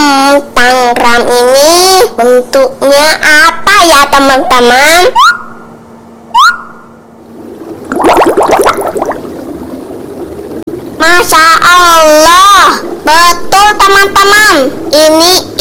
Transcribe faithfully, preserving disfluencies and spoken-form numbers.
Pentagram ini bentuknya apa ya teman-teman? Masya Allah, betul teman-teman. Ini